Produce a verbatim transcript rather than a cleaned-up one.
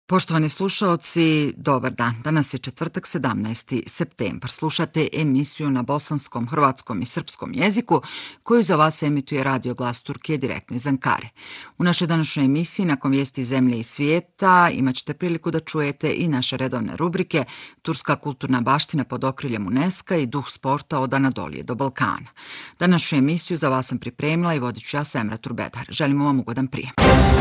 Poštovani slušaoci, dobar dan. Danas je četvrtak, sedamnaesti septembar. Slušate emisiju na bosanskom, hrvatskom i srpskom jeziku koju za vas emituje Radio Glas Turkije direktno iz Ankare. U našoj današnjoj emisiji, nakon vijesti zemlje i svijeta, imat ćete priliku da čujete i naše redovne rubrike Turska kulturna baština pod okriljem UNESCO i duh sporta od Anadolije do Balkana. Današnju emisiju za vas sam pripremila i vodit ću ja, Semra Turbedar. Želimo vam ugodan prijem.